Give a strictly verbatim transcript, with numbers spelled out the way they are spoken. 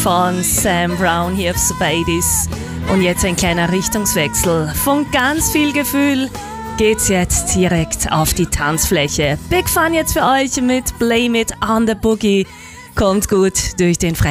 von Sam Brown hier auf Subaitis. Und jetzt ein kleiner Richtungswechsel. Von ganz viel Gefühl geht's jetzt direkt auf die Tanzfläche. Big Fun jetzt für euch mit Blame It on the Boogie. Kommt gut durch den Freitag.